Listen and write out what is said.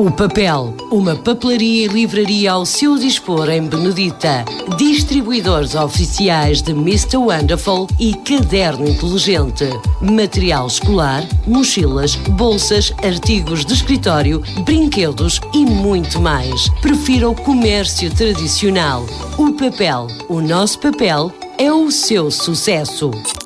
O Papel, uma papelaria e livraria ao seu dispor em Benedita. Distribuidores oficiais de Mr. Wonderful e Caderno Inteligente. Material escolar, mochilas, bolsas, artigos de escritório, brinquedos e muito mais. Prefira o comércio tradicional. O Papel, o nosso papel é o seu sucesso.